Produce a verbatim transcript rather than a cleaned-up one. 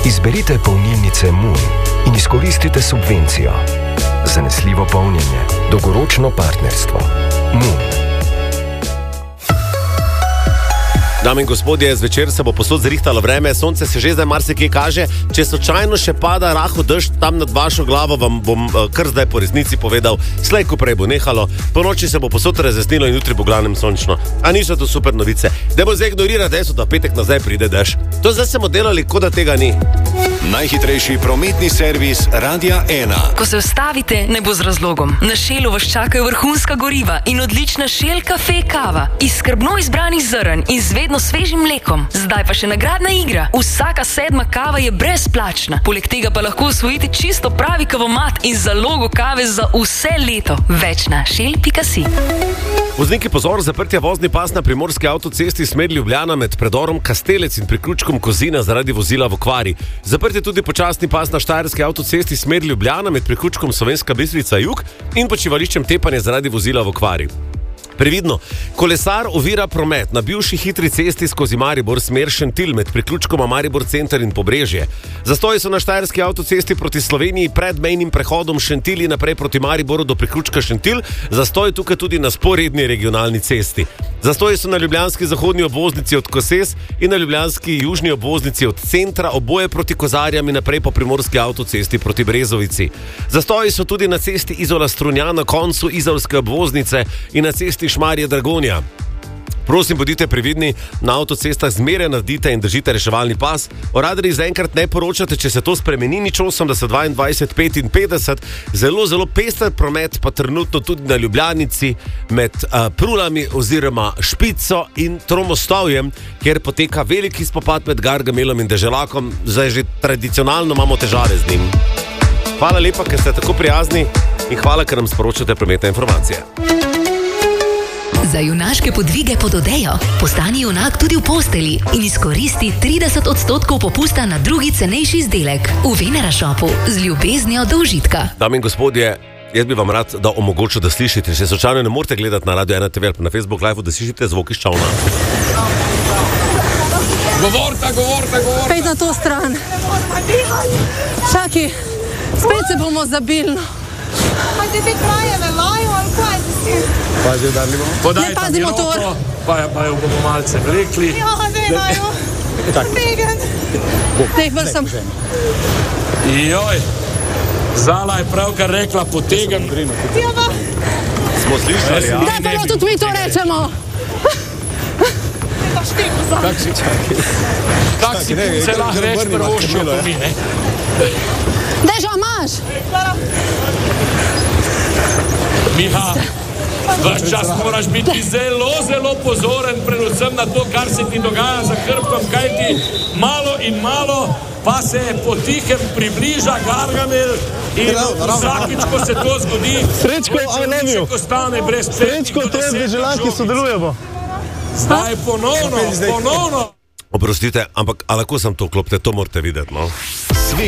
Izberite polnilnice Moon in izkoristite subvencijo. Zanesljivo polnjenje, dolgoročno partnerstvo. Moon. Dame in gospodje, zvečer se bo posod zrihtalo vreme, sonce se že zdaj marsikje kaže. Če slučajno še pada rahel dežj tam nad vašo glavo, vam bom kar zdaj po resnici povedal, slej ko prej bo nehalo, po noči se bo posod razjasnilo in jutri bo glavnem sončno. A niso to super novice? Da bo zdaj ignorirati dejstvo, da petek nazaj pride dež. To zdaj smo delali, kot da tega ni. Najhitrejši prometni servis Radia ena. Ko se ustavite, ne bo z razlogom. Na Shellu vas čakajo vrhunska goriva in odlična Shell kafe kava iz skrbno izbranih zrn in z vedno svežim mlekom. Zdaj pa še nagradna igra. Vsaka sedma kava je brezplačna. Poleg tega pa lahko osvojite čisto pravi kavomat in zalogo kave za vse leto. Več na shell pika si. Vozniki, pozor, zaprtja vozni pas na primorski avtocesti smer Ljubljana med predorom Kastelec in priključkom Kozina zaradi vozila v okvari. Zaprt je tudi počasni pas na štajerski avtocesti smer Ljubljana med priključkom Slovenska Bistrica Jug in počivališčem Tepanje zaradi vozila v okvari. Previdno, kolesar ovira promet na bivši hitri cesti skozi Maribor smer Šentilj med priključkoma Maribor center in Pobrežje. Zastoji so na štajerski avtocesti proti Sloveniji pred mejnim prehodom Šentilj in naprej proti Mariboru do priključka Šentilj, zastoj tukaj tudi na sporedni regionalni cesti. Zastoji so na ljubljanski zahodni obvoznici od Koses in na ljubljanski južni obvoznici od centra, oboje proti Kozarjam in naprej po primorski avtocesti proti Brezovici. Zastoji so tudi na cesti Izola-Strunjan na koncu izolske obvoznice in na cesti Šmarje Dragonja. Prosim, bodite previdni, na avtocestah zmeraj naredite in držite reševalni pas. O radarjih zaenkrat ne poročate, če se to spremeni, nič osemdeset, dvaindvajset, petinpetdeset. Zelo, zelo pester promet pa trenutno tudi na Ljubljanici med uh, Prulami oziroma Špico in Tromostovjem, kjer poteka veliki spopad med Gargamelom in Deželakom. Zdaj že tradicionalno imamo težave z njim. Hvala lepa, ker ste tako prijazni in hvala, ker nam sporočate prometne informacije. Za junaške podvige pod odejo postani junak tudi v posteli in izkoristi trideset odstotkov popusta na drugi cenejši izdelek v Venera Shopu z ljubeznijo do užitka. Dame in gospodje, jaz bi vam rad, da omogočil, da slišite. Če slučajno ne morete gledati na Radio ena te ve ali na Facebook Live, da slišite zvok iz čolna. Govorta, govorta, govorta. Pej na to stran. Čaki, spet se bomo zabili. A te te kraje ne lajo, ali kaj si? Pazi, da ne bomo. Podaj ne pazi motor. Pa, pa jo bomo malce vlekli. Ja, ne lajo. Tegen. Neh vrl sem. Joj, Zala je pravkar rekla potegen. Ja, ba. Smo slišali, ja? Da pa tudi mi to rečemo. Ne pa šteko za. Tak si, tak si punce lahko več prvoščijo po mi, ne? Deža, imaš? Miha, vaš čas moraš biti zelo, zelo pozoren, predvsem na to, kar se ti dogaja za hrbtom, kaj ti malo in malo pa se potihem približa Gargamel in vsakič, ko se to zgodi, Srečko, I love you. Srečko, to je Deželak, ki sodelujemo. Zdaj ponovno, ponovno. Oprostite, ampak a lahko sem to klopte, to morate videti, no?